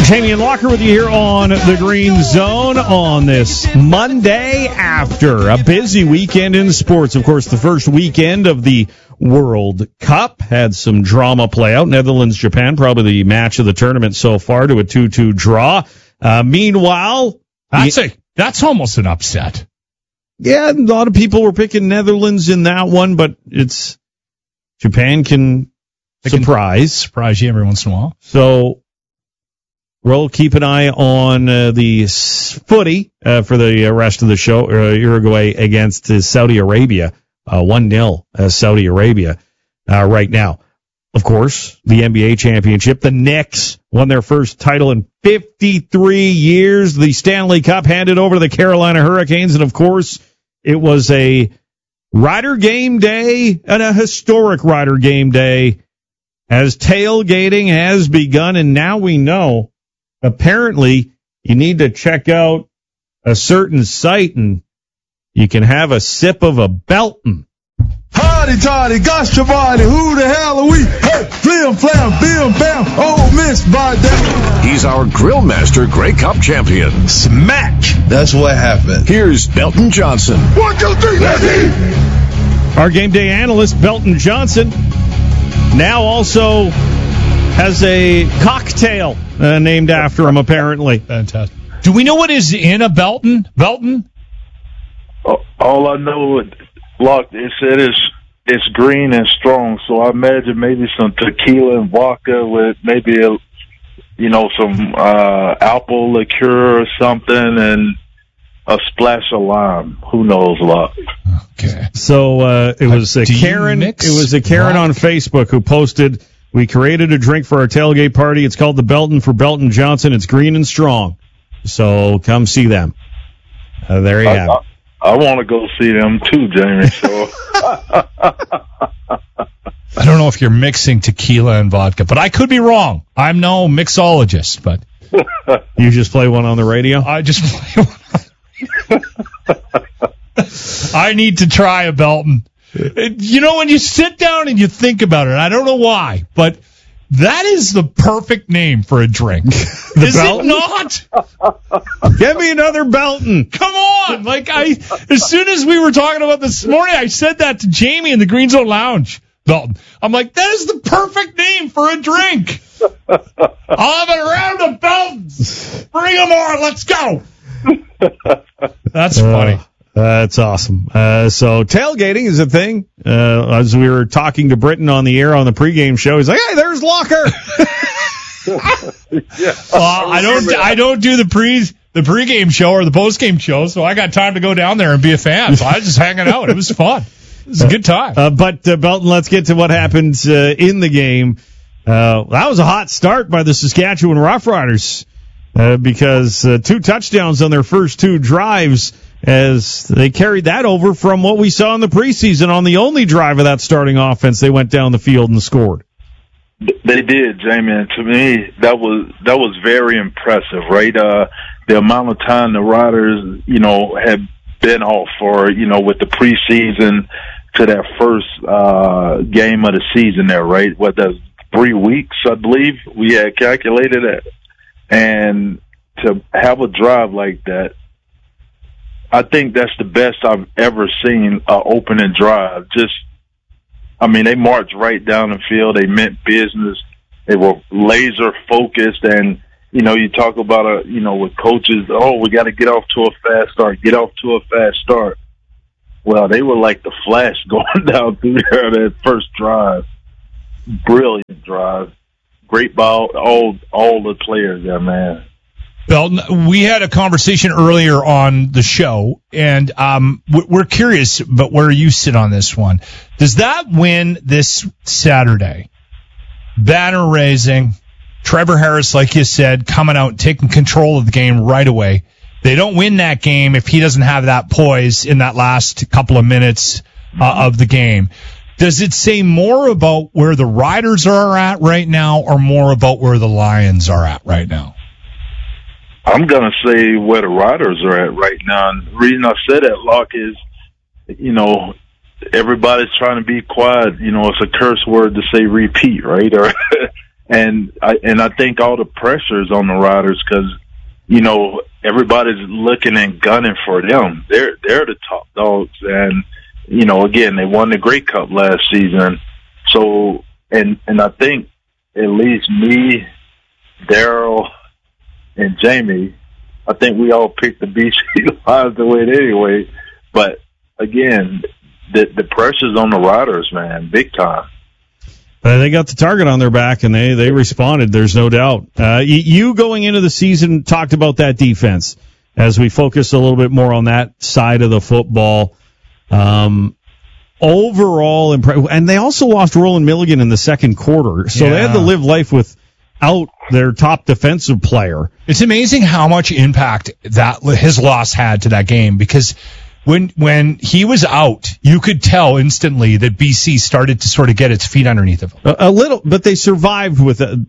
Jamie and Locker with you here on the Green Zone on this Monday after a busy weekend in sports. Of course, the first weekend of the World Cup had some drama play out. Netherlands, Japan, probably the match of the tournament so far to a 2-2 draw. Meanwhile, that's almost an upset. Yeah, a lot of people were picking Netherlands in that one, but Japan can surprise you every once in a while. So we'll keep an eye on the footy for the rest of the show. Uruguay against Saudi Arabia, 1-0 Saudi Arabia right now. Of course, the NBA championship. The Knicks won their first title in 53 years. The Stanley Cup handed over to the Carolina Hurricanes. And, of course, it was a Rider game day and a historic Rider game day as tailgating has begun. And now we know, apparently, you need to check out a certain site and you can have a sip of a Belton. Hardy, tardy, gosh, Travadi, who the hell are we? Hey, flim, flam, bim, bam, oh, miss, by that. He's our grill master, Grey Cup champion. Smack. That's what happened. Here's Belton Johnson. 1, 2, 3, let's eat. Our game day analyst, Belton Johnson, now also has a cocktail named after him, apparently. Fantastic. Do we know what is in a Belton? Belton? All I know, it said it's green and strong, so I imagine maybe some tequila and vodka with maybe some apple liqueur or something and a splash of lime. Who knows, Locke? Okay. So it was a Karen. It was a Karen on Facebook who posted, "We created a drink for our tailgate party. It's called the Belton for Belton Johnson. It's green and strong. So come see them." There you have it. I want to go see them too, Jamie. So I don't know if you're mixing tequila and vodka, but I could be wrong. I'm no mixologist, but you just play one on the radio. I just play one. I need to try a Belton. You know, when you sit down and you think about it, I don't know why, but that is the perfect name for a drink. Is Belton? It not? Give me another Belton. Come on. As soon as we were talking about this morning, I said that to Jamie in the Green Zone Lounge. Belton. I'm like, that is the perfect name for a drink. I'll have a round of Beltons. Bring them on. Let's go. That's funny. That's awesome. So tailgating is a thing. As we were talking to Britton on the air on the pregame show, he's like, "Hey, there's Locker." yeah. I don't do the pregame show or the postgame show, so I got time to go down there and be a fan. So I was just hanging out. It was fun. It was a good time. But Belton, let's get to what happened in the game. That was a hot start by the Saskatchewan Roughriders because 2 touchdowns on their first 2 drives, as they carried that over from what we saw in the preseason. On the only drive of that starting offense, they went down the field and scored. They did, Jamie, and to me, that was very impressive, right? The amount of time the Riders, had been off for, with the preseason to that first game of the season there, right? What, that's 3 weeks, I believe we had calculated it. And to have a drive like that, I think that's the best I've ever seen an opening drive. They marched right down the field. They meant business. They were laser focused. And, you talk about, with coaches, we got to get off to a fast start. Well, they were like the Flash going down through there that first drive. Brilliant drive. Great ball, all the players there, man. Belton, we had a conversation earlier on the show, and we're curious about where you sit on this one. Does that win this Saturday? Banner raising, Trevor Harris, like you said, coming out and taking control of the game right away. They don't win that game if he doesn't have that poise in that last couple of minutes of the game. Does it say more about where the Riders are at right now or more about where the Lions are at right now? I'm going to say where the Riders are at right now. And the reason I said that, Locke, is, everybody's trying to be quiet. It's a curse word to say repeat, right? And I think all the pressure is on the Riders because, everybody's looking and gunning for them. They're the top dogs. And, again, they won the Grey Cup last season. So, and I think at least me, Daryl, and Jamie, I think we all picked the BC Lions to win anyway. But again, the pressure's on the Riders, man, big time. They got the target on their back, and they responded, there's no doubt. You going into the season talked about that defense as we focus a little bit more on that side of the football. Overall, and they also lost Roland Milligan in the second quarter, so they had to live life without their top defensive player. It's amazing how much impact that his loss had to that game, because when he was out, you could tell instantly that BC started to sort of get its feet underneath of him. A little, but they survived the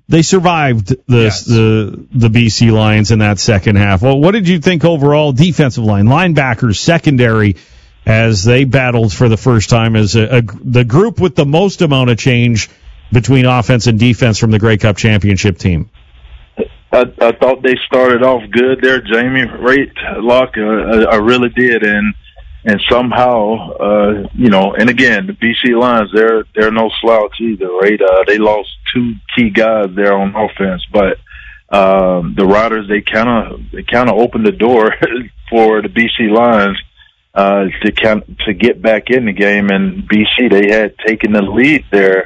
BC Lions in that second half. Well, what did you think overall? Defensive line, linebackers, secondary, as they battled for the first time as the group with the most amount of change between offense and defense from the Grey Cup championship team. I thought they started off good there, Jamie, right, Locke? I really did, and somehow, and again, the BC Lions, they're no slouch either, right? They lost two key guys there on offense, but the Riders, they kind of opened the door for the BC Lions to get back in the game, and BC, they had taken the lead there,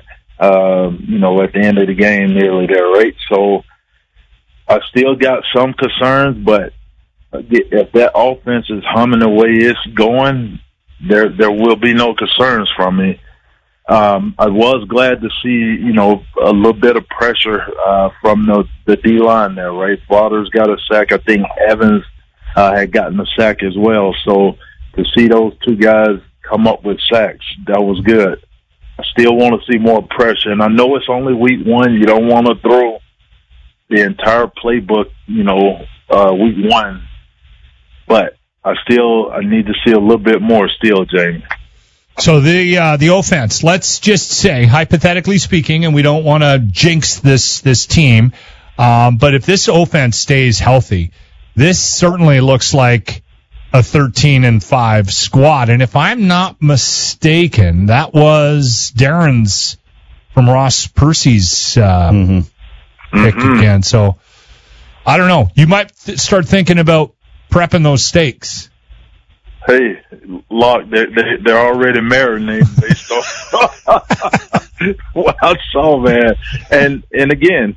at the end of the game, nearly there, right? So I still got some concerns, but if that offense is humming the way it's going, there will be no concerns from me. I was glad to see, a little bit of pressure from the D-line there, right? Waters got a sack. I think Evans had gotten a sack as well. So to see those two guys come up with sacks, that was good. I still want to see more pressure, and I know it's only week one. You don't want to throw the entire playbook, week one. But I need to see a little bit more still, Jamie. So the offense, let's just say, hypothetically speaking, and we don't want to jinx this team, but if this offense stays healthy, this certainly looks like a 13-5 squad. And if I'm not mistaken, that was Darren's from Ross Percy's pick again. So I don't know. You might start thinking about prepping those steaks. Hey, Locke, they're already marinated. They start. Well, I saw, man, and again,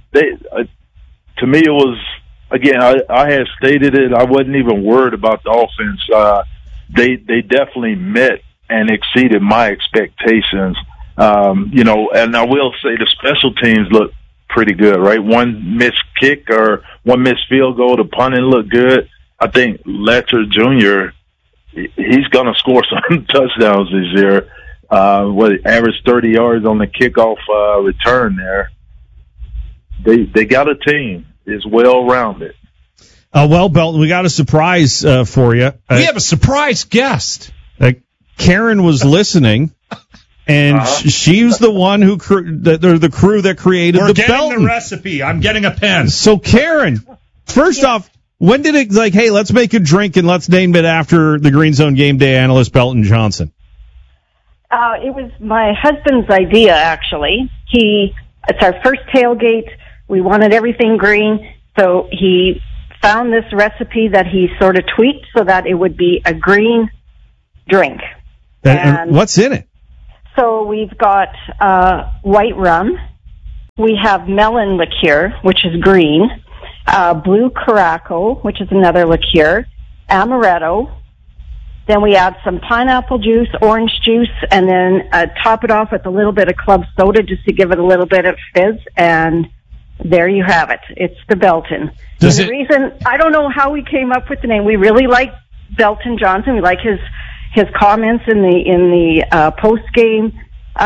to me it was. Again, I had stated it. I wasn't even worried about the offense. They definitely met and exceeded my expectations. And I will say the special teams look pretty good, right? One missed kick or one missed field goal. The punting looked good. I think Letcher Jr., he's going to score some touchdowns this year. Average 30 yards on the kickoff return there. They got a team. Is well-rounded. Well, Belton, we got a surprise for you. We have a surprise guest. Karen was listening, and she was the one who the crew that created the Belton. We're getting the recipe. I'm getting a pen. So, Karen, first off, when did it hey, let's make a drink and let's name it after the Green Zone game day analyst Belton Johnson? It was my husband's idea, actually. It's our first tailgate. We wanted everything green, so he found this recipe that he sort of tweaked so that it would be a green drink. And what's in it? So we've got white rum. We have melon liqueur, which is green, blue Caraco, which is another liqueur, amaretto. Then we add some pineapple juice, orange juice, and then top it off with a little bit of club soda just to give it a little bit of fizz, and there you have it. It's the Belton. Reason, I don't know how we came up with the name. We really like Belton Johnson. We like his comments in the post game.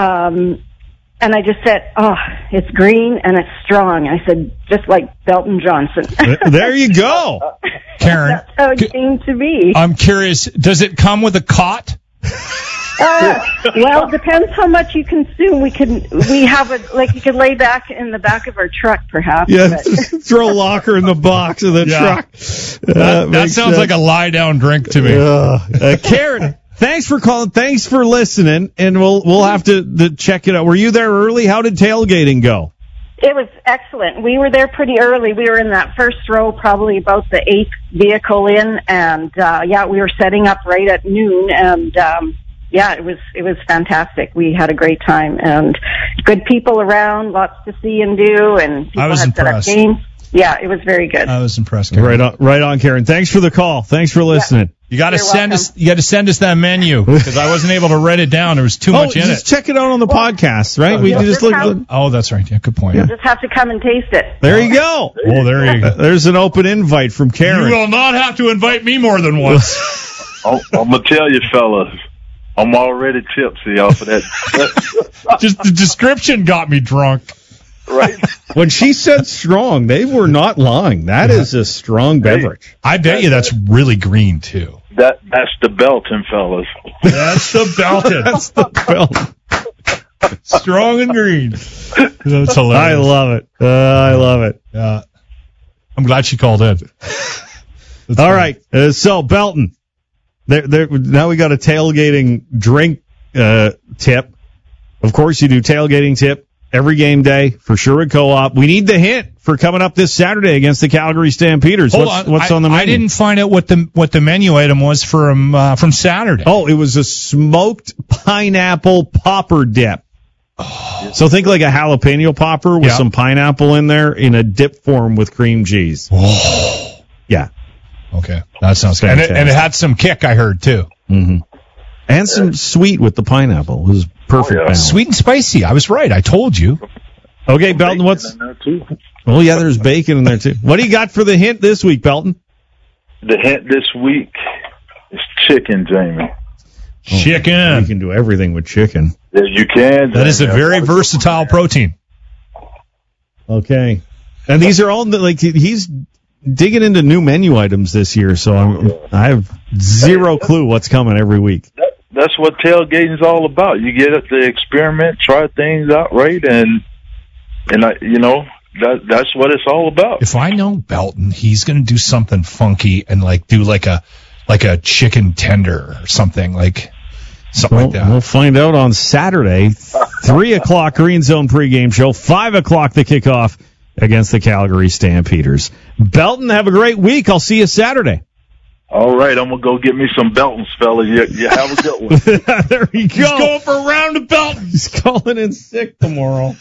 And I just said, it's green and it's strong. I said, just like Belton Johnson. There you go. Karen. That's how it came to be. I'm curious, does it come with a cot? Well, depends how much you consume. We have you could lay back in the back of our truck, perhaps. Yeah, but. throw a locker in the box of the truck. That sounds like a lie-down drink to me. Karen, thanks for calling. Thanks for listening, and we'll have to check it out. Were you there early? How did tailgating go? It was excellent. We were there pretty early. We were in that first row, probably about the 8th vehicle in, and we were setting up right at noon, and it was fantastic. We had a great time, and good people around, lots to see and do, and people had impressed. Set up games. Yeah, it was very good. I was impressed, Karen. Right on, Karen. Thanks for the call. Thanks for listening. Yeah. You got to send us that menu because I wasn't able to write it down. There was too much in it. Just check it out on the podcast, right? We just look. Oh, that's right. Yeah, good point. You'll just have to come and taste it. There you go. Oh, there you go. There's an open invite from Karen. You will not have to invite me more than once. I'm gonna tell you, fellas, I'm already tipsy off of that. Just the description got me drunk. Right. When she said strong, they were not lying. That is a strong beverage. I bet you that's really green too. That's the Belton, fellas. That's the Belton. That's the Belton. Strong and green. That's hilarious. I love it. I love it. I'm glad she called in. All right. So Belton, now we got a tailgating drink tip. Of course, you do tailgating tip every game day for sure at Co-op. We need the hint for coming up this Saturday against the Calgary Stampeders. What's on the menu? I didn't find out what the menu item was from Saturday. Oh, it was a smoked pineapple popper dip. Oh. So think like a jalapeno popper with some pineapple in there in a dip form with cream cheese. Oh. Yeah. Okay. That sounds good. And it had some kick, I heard, too. Mm-hmm. And some sweet with the pineapple. It was perfect. Oh, yeah. Sweet and spicy. I was right. I told you. Okay, Belton, there's bacon in there, too. What do you got for the hint this week, Belton? The hint this week is chicken, Jamie. Chicken. You can do everything with chicken. Yeah, you can. That is a very versatile protein. Okay. And these are all, he's digging into new menu items this year, so I have zero clue what's coming every week. That's what tailgating is all about. You get to experiment, try things out, right? And that's what it's all about. If I know Belton, he's going to do something funky and do like a chicken tender or something like that. We'll find out on Saturday, 3:00 Green Zone pregame show, 5:00 the kickoff against the Calgary Stampeders. Belton, have a great week. I'll see you Saturday. All right, I'm going to go get me some Beltons, fellas. You have a good one. There we go. He's going for a round of Beltons. He's calling in sick tomorrow.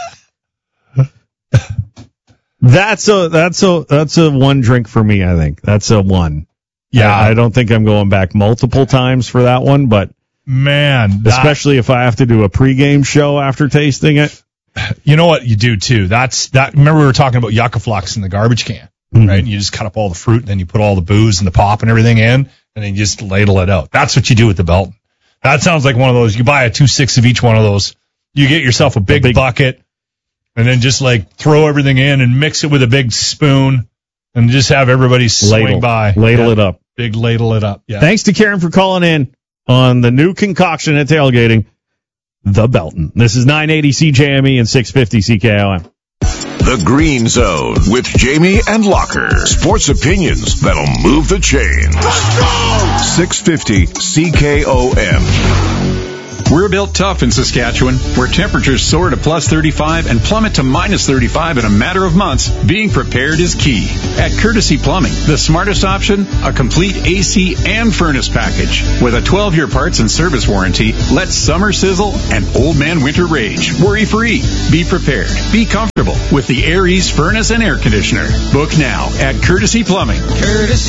That's a one drink for me, I think. That's a one. Yeah. I don't think I'm going back multiple times for that one, but man, especially if I have to do a pregame show after tasting it. You know what you do too? Remember we were talking about Yucca Flux in the garbage can. Right? And you just cut up all the fruit, and then you put all the booze and the pop and everything in, and then you just ladle it out. That's what you do with the Belton. That sounds like one of those. You buy a 2/6 of each one of those. You get yourself a big bucket, and then just throw everything in and mix it with a big spoon, and just have everybody swing by. Ladle it up. Big ladle it up. Yeah. Thanks to Karen for calling in on the new concoction at tailgating, the Belton. This is 980 CJME and 650 CKOM. The Green Zone with Jamie and Locker. Sports opinions that'll move the chains. Let's go! 650 CKOM. We're built tough in Saskatchewan, where temperatures soar to plus 35 and plummet to minus 35 in a matter of months. Being prepared is key. At Courtesy Plumbing, the smartest option, a complete AC and furnace package. With a 12-year parts and service warranty, let summer sizzle and old man winter rage. Worry-free. Be prepared. Be comfortable with the Air East furnace and air conditioner. Book now at Courtesy Plumbing. Courtesy